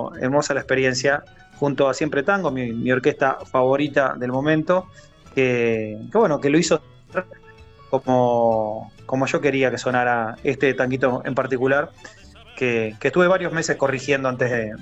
hermosa la experiencia junto a Siempre Tango, mi orquesta favorita del momento, que bueno, que lo hizo como yo quería que sonara este tanguito en particular, que estuve varios meses corrigiendo